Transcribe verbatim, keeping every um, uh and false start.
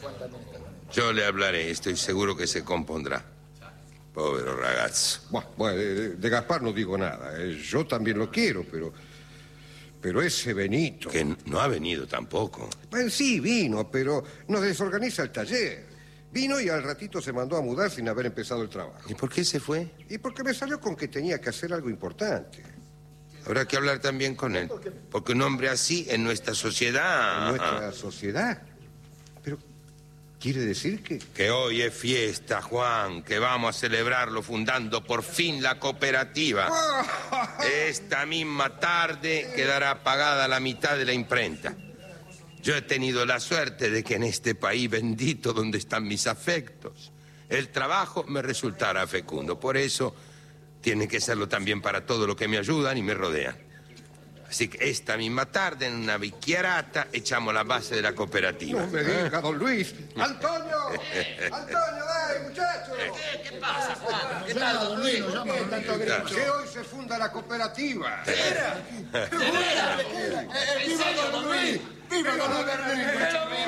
Yo le hablaré, estoy seguro que se compondrá. Pobre ragazzo. Bueno, bueno de, de Gaspar no digo nada. Eh. Yo también lo quiero, pero... Pero ese Benito... Que no ha venido tampoco. Bueno, sí, vino, pero nos desorganiza el taller. Vino y al ratito se mandó a mudar sin haber empezado el trabajo. ¿Y por qué se fue? Y porque me salió con que tenía que hacer algo importante. Habrá que hablar también con él. Porque un hombre así en nuestra sociedad... ¿En nuestra sociedad? Pero, ¿quiere decir que...? Que hoy es fiesta, Juan, que vamos a celebrarlo fundando por fin la cooperativa. Esta misma tarde quedará pagada la mitad de la imprenta. Yo he tenido la suerte de que en este país bendito donde están mis afectos, el trabajo me resultará fecundo. Por eso tiene que serlo también para todo lo que me ayudan y me rodean. Así que esta misma tarde, en una bicchiarata, echamos la base de la cooperativa. No me diga, don Luis. ¡Antonio! ¡Antonio, dale, muchachos! ¿Qué, ¿Qué pasa, Juan? ¿Qué tal, don Luis? Nos llama con tanto grito. Que hoy se funda la cooperativa. ¿Era? ¿Era? ¡Viva don Luis! ¡Viva don Luis!